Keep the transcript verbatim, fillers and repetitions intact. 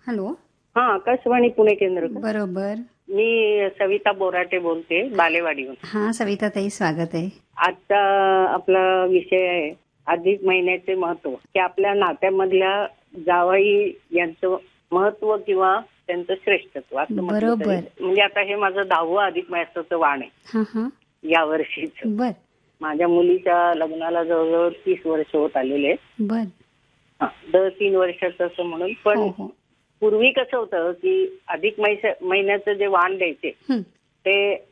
Hello. हा आकाशवाणी पुणे केंद्र का? बरोबर. मी सविता बोराटे बोलते बालेवाडीहून. हा सविता ताई, स्वागत आहे. आजचा आपला विषय आहे अधिक महिन्याचे महत्व, की आपल्या नात्यामधल्या जावई यांचं महत्व किंवा त्यांचं श्रेष्ठत्व असं म्हटलं तरी. बरोबर. म्हणजे आता हे माझं दहावं अधिक महिन्याचं वाण आहे हा हा या वर्षीच. बर माझ्या मुलीच्या लग्नाला जवळजवळ तीस वर्ष होत आलेले. बर. हा, दर तीन वर्षाचं असं म्हणून. पण हो हो. पूर्वी कसं होतं की अधिक महिन्या- महिन्याचं जे वाण द्यायचे हं. ते